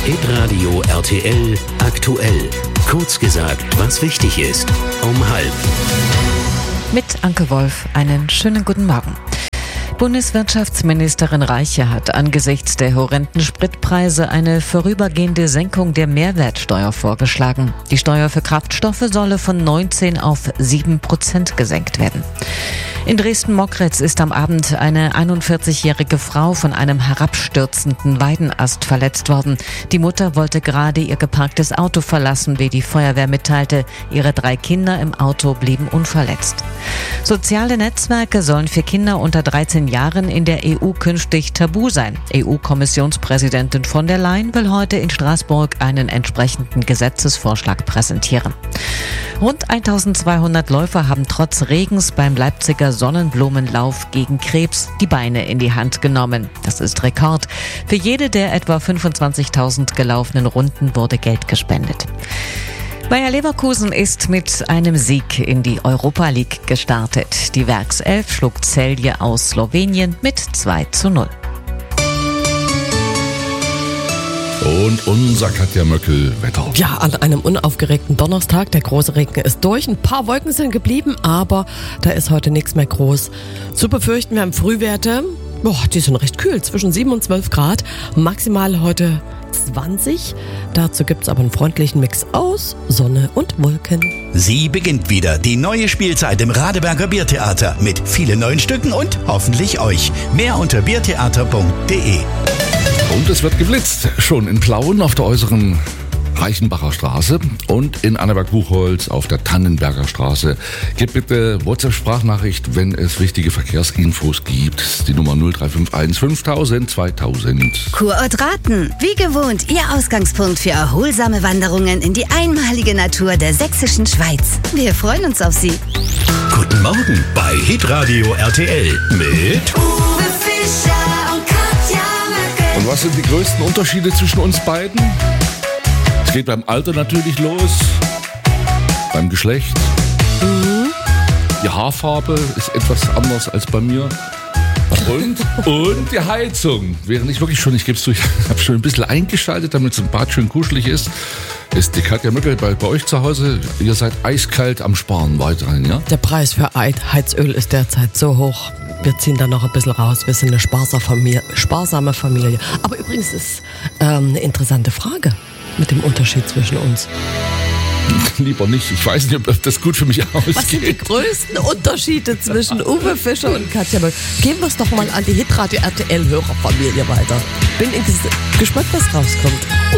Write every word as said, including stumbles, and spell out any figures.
Hitradio R T L aktuell. Kurz gesagt, was wichtig ist. Um halb. Mit Anke Wolf einen schönen guten Morgen. Bundeswirtschaftsministerin Reiche hat angesichts der horrenden Spritpreise eine vorübergehende Senkung der Mehrwertsteuer vorgeschlagen. Die Steuer für Kraftstoffe solle von neunzehn auf sieben Prozent gesenkt werden. In Dresden-Mockritz ist am Abend eine einundvierzigjährige Frau von einem herabstürzenden Weidenast verletzt worden. Die Mutter wollte gerade ihr geparktes Auto verlassen, wie die Feuerwehr mitteilte. Ihre drei Kinder im Auto blieben unverletzt. Soziale Netzwerke sollen für Kinder unter dreizehn Jahren in der E U künftig tabu sein. E U-Kommissionspräsidentin von der Leyen will heute in Straßburg einen entsprechenden Gesetzesvorschlag präsentieren. Rund eintausendzweihundert Läufer haben trotz Regens beim Leipziger Sonnenblumenlauf gegen Krebs die Beine in die Hand genommen. Das ist Rekord. Für jede der etwa fünfundzwanzigtausend gelaufenen Runden wurde Geld gespendet. Bayer Leverkusen ist mit einem Sieg in die Europa League gestartet. Die Werkself schlug Celje aus Slowenien mit zwei zu null. Und unser Katja Möckel-Wetter. Ja, an einem unaufgeregten Donnerstag. Der große Regen ist durch. Ein paar Wolken sind geblieben, aber da ist heute nichts mehr groß zu befürchten. Wir haben Frühwerte. Boah, die sind recht kühl. Zwischen sieben und zwölf Grad. Maximal heute zwanzig. Dazu gibt's aber einen freundlichen Mix aus Sonne und Wolken. Sie beginnt wieder die neue Spielzeit im Radeberger Biertheater mit vielen neuen Stücken und hoffentlich euch. Mehr unter biertheater punkt de. Und es wird geblitzt. Schon in Plauen auf der äußeren Reichenbacher Straße und in Annaberg-Buchholz auf der Tannenberger Straße. Gebt bitte WhatsApp-Sprachnachricht, wenn es wichtige Verkehrsinfos gibt. Die Nummer null drei fünf eins fünftausend zweitausend. Kurort Raten. Wie gewohnt, Ihr Ausgangspunkt für erholsame Wanderungen in die einmalige Natur der sächsischen Schweiz. Wir freuen uns auf Sie. Guten Morgen bei Hitradio R T L mit Uwe Fischer und Katja Möckel. Und was sind die größten Unterschiede zwischen uns beiden? Es geht beim Alter natürlich los, beim Geschlecht. Mhm. Die Haarfarbe ist etwas anders als bei mir. Und, und die Heizung. Während ich wirklich schon, ich gebe es zu, ich habe schon ein bisschen eingeschaltet, damit es im Bad schön kuschelig ist, ist die Katja Möckel bei, bei euch zu Hause. Ihr seid eiskalt am Sparen weiterhin, ja? Der Preis für Heizöl ist derzeit so hoch. Wir ziehen da noch ein bisschen raus. Wir sind eine sparsame Familie. Sparsame Familie. Aber übrigens ist ähm, eine interessante Frage mit dem Unterschied zwischen uns. Lieber nicht. Ich weiß nicht, ob das gut für mich ausgeht. Was sind die größten Unterschiede zwischen Uwe Fischer und Katja Möckel? Geben wir es doch mal an die Hitradio R T L-Hörerfamilie weiter. Bin gespannt, was rauskommt.